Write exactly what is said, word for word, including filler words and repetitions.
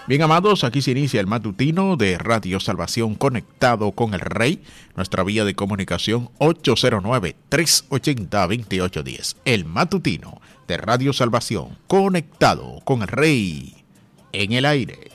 Bien, amados, aquí se inicia el matutino de Radio Salvación conectado con el Rey. Nuestra vía de comunicación ocho cero nueve, tres ocho cero, dos ocho uno cero. El matutino de Radio Salvación conectado con el Rey en el aire.